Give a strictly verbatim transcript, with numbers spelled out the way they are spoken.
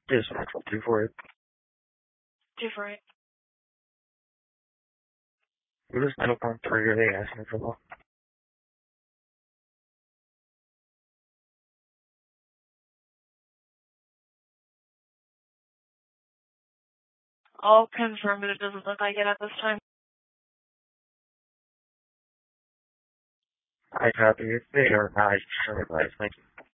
Just do for it. Do for it. What is nine point three? Are they asking for more? I'll confirm, but it doesn't look like it at this time. I copy it. They are nice. Thank you.